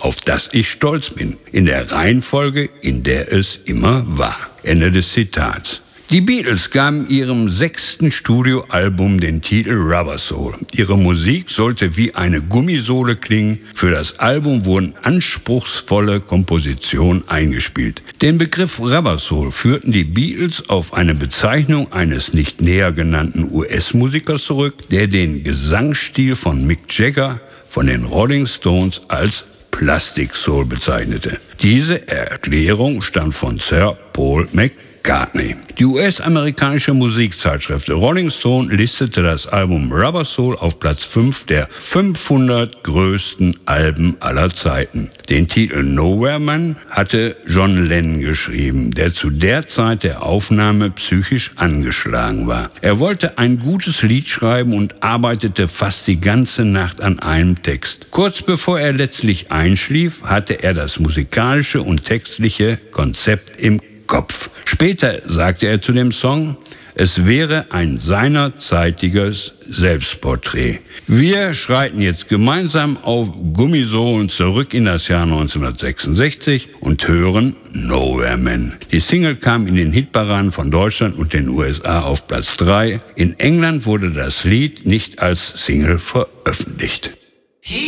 auf das ich stolz bin, in der Reihenfolge, in der es immer war. Ende des Zitats. Die Beatles gaben ihrem 6. Studioalbum den Titel Rubber Soul. Ihre Musik sollte wie eine Gummisohle klingen. Für das Album wurden anspruchsvolle Kompositionen eingespielt. Den Begriff Rubber Soul führten die Beatles auf eine Bezeichnung eines nicht näher genannten US-Musikers zurück, der den Gesangsstil von Mick Jagger von den Rolling Stones als Plastic Soul bezeichnete. Diese Erklärung stammt von Sir Paul McCartney. Die US-amerikanische Musikzeitschrift Rolling Stone listete das Album Rubber Soul auf Platz 5 der 500 größten Alben aller Zeiten. Den Titel Nowhere Man hatte John Lennon geschrieben, der zu der Zeit der Aufnahme psychisch angeschlagen war. Er wollte ein gutes Lied schreiben und arbeitete fast die ganze Nacht an einem Text. Kurz bevor er letztlich einschlief, hatte er das musikalische und textliche Konzept im Kopf. Später sagte er zu dem Song, es wäre ein seinerzeitiges Selbstporträt. Wir schreiten jetzt gemeinsam auf Gummisohlen zurück in das Jahr 1966 und hören Nowhere Man. Die Single kam in den Hitparaden von Deutschland und den USA auf Platz 3. In England wurde das Lied nicht als Single veröffentlicht.